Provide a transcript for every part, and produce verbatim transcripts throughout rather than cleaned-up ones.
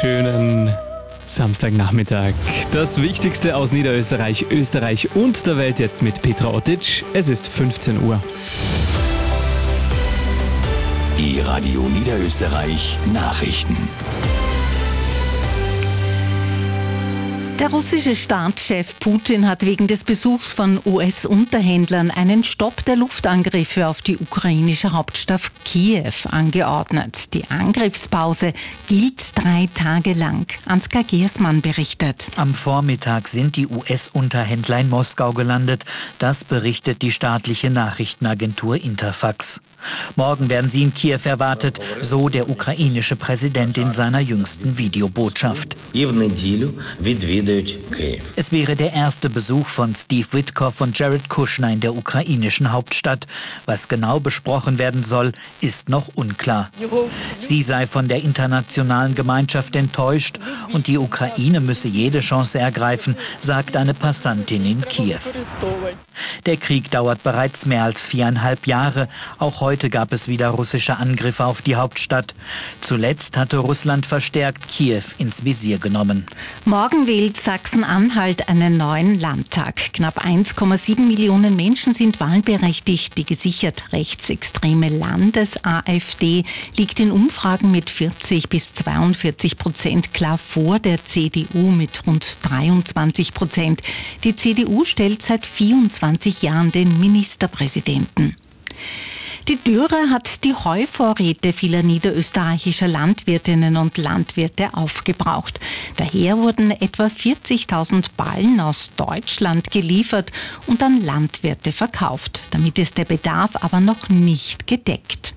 Schönen Samstagnachmittag. Das Wichtigste aus Niederösterreich, Österreich und der Welt jetzt mit Petra Ottic. Es ist fünfzehn Uhr. Die Radio Niederösterreich Nachrichten. Der russische Staatschef Putin hat wegen des Besuchs von U S-Unterhändlern einen Stopp der Luftangriffe auf die ukrainische Hauptstadt Kiew angeordnet. Die Angriffspause gilt drei Tage lang. Ansgar Giersmann berichtet. Am Vormittag sind die U S-Unterhändler in Moskau gelandet. Das berichtet die staatliche Nachrichtenagentur Interfax. Morgen werden sie in Kiew erwartet, so der ukrainische Präsident in seiner jüngsten Videobotschaft. Es wäre der erste Besuch von Steve Witkoff und Jared Kushner in der ukrainischen Hauptstadt. Was genau besprochen werden soll, ist noch unklar. Sie sei von der internationalen Gemeinschaft enttäuscht und die Ukraine müsse jede Chance ergreifen, sagt eine Passantin in Kiew. Der Krieg dauert bereits mehr als viereinhalb Jahre. Auch heute gab es wieder russische Angriffe auf die Hauptstadt. Zuletzt hatte Russland verstärkt Kiew ins Visier genommen. Morgen wählt Sachsen-Anhalt einen neuen Landtag. Knapp eins Komma sieben Millionen Menschen sind wahlberechtigt. Die gesichert rechtsextreme Landes-A f D liegt in Umfragen mit vierzig bis zweiundvierzig Prozent klar vor der C D U mit rund dreiundzwanzig Prozent. Die C D U stellt seit vierundzwanzig Jahren den Ministerpräsidenten. Die Dürre hat die Heuvorräte vieler niederösterreichischer Landwirtinnen und Landwirte aufgebraucht. Daher wurden etwa vierzigtausend Ballen aus Deutschland geliefert und an Landwirte verkauft. Damit ist der Bedarf aber noch nicht gedeckt.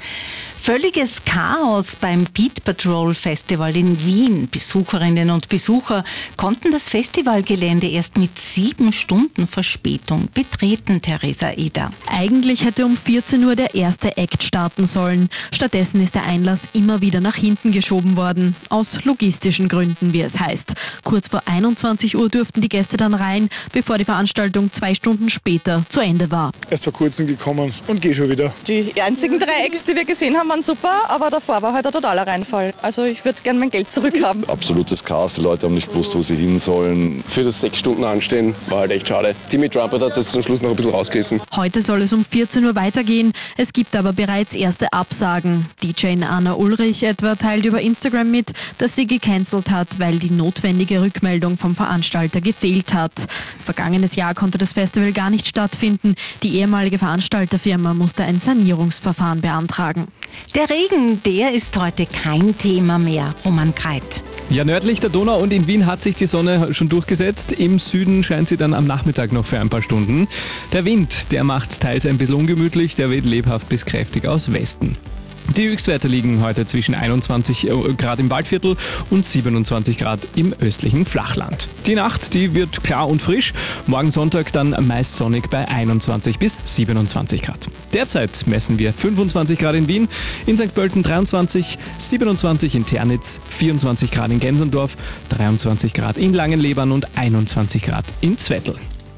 Völliges Chaos beim Beat Patrol Festival in Wien. Besucherinnen und Besucher konnten das Festivalgelände erst mit sieben Stunden Verspätung betreten, Theresa Eder. Eigentlich hätte um vierzehn Uhr der erste Act starten sollen. Stattdessen ist der Einlass immer wieder nach hinten geschoben worden. Aus logistischen Gründen, wie es heißt. Kurz vor einundzwanzig Uhr durften die Gäste dann rein, bevor die Veranstaltung zwei Stunden später zu Ende war. Erst vor kurzem gekommen und gehe schon wieder. Die einzigen drei Acts, die wir gesehen haben, waren super, aber davor war halt ein totaler Reinfall. Also ich würde gerne mein Geld zurückhaben. Absolutes Chaos, die Leute haben nicht gewusst, wo sie hin sollen. Für das sechs Stunden Anstehen war halt echt schade. Timmy Trumpet hat es jetzt zum Schluss noch ein bisschen rausgerissen. Heute soll es um vierzehn Uhr weitergehen. Es gibt aber bereits erste Absagen. D J Anna Ulrich etwa teilt über Instagram mit, dass sie gecancelt hat, weil die notwendige Rückmeldung vom Veranstalter gefehlt hat. Vergangenes Jahr konnte das Festival gar nicht stattfinden. Die ehemalige Veranstalterfirma musste ein Sanierungsverfahren beantragen. Der Regen, der ist heute kein Thema mehr. Roman Kreit. Ja, nördlich der Donau und in Wien hat sich die Sonne schon durchgesetzt. Im Süden scheint sie dann am Nachmittag noch für ein paar Stunden. Der Wind, der macht teils ein bisschen ungemütlich, der weht lebhaft bis kräftig aus Westen. Die Höchstwerte liegen heute zwischen einundzwanzig Grad im Waldviertel und siebenundzwanzig Grad im östlichen Flachland. Die Nacht, die wird klar und frisch. Morgen Sonntag dann meist sonnig bei einundzwanzig bis siebenundzwanzig Grad. Derzeit messen wir fünfundzwanzig Grad in Wien, in Sankt Pölten dreiundzwanzig, siebenundzwanzig in Ternitz, vierundzwanzig Grad in Gensendorf, dreiundzwanzig Grad in Langenlebern und einundzwanzig Grad in Zwettl.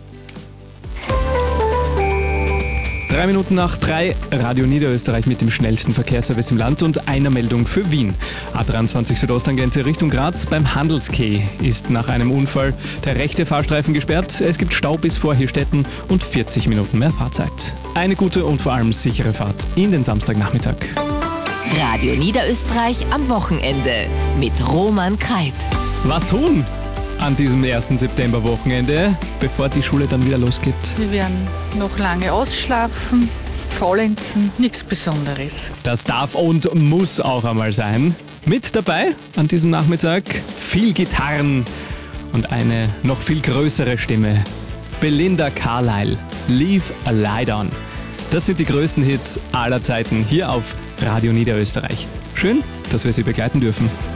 Drei Minuten nach drei, Radio Niederösterreich mit dem schnellsten Verkehrsservice im Land und einer Meldung für Wien. A dreiundzwanzig Südosttangente Richtung Graz beim Handelskeh ist nach einem Unfall der rechte Fahrstreifen gesperrt. Es gibt Stau bis vor Hirstetten und vierzig Minuten mehr Fahrzeit. Eine gute und vor allem sichere Fahrt in den Samstagnachmittag. Radio Niederösterreich am Wochenende mit Roman Kreit. Was tun an diesem ersten Septemberwochenende, bevor die Schule dann wieder losgeht? Wir werden noch lange ausschlafen, faulenzen, nichts Besonderes. Das darf und muss auch einmal sein. Mit dabei an diesem Nachmittag viel Gitarren und eine noch viel größere Stimme. Belinda Carlisle, Leave a Light On. Das sind die größten Hits aller Zeiten hier auf Radio Niederösterreich. Schön, dass wir Sie begleiten dürfen.